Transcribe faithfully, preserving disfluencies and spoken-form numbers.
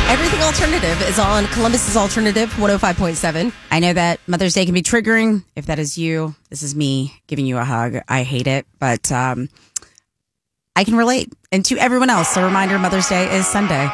Everything Alternative is on Columbus's Alternative one oh five point seven. I know that Mother's Day can be triggering. If that is you, this is me giving you a hug. I hate it, but um, I can relate. And to everyone else, a reminder, Mother's Day is Sunday.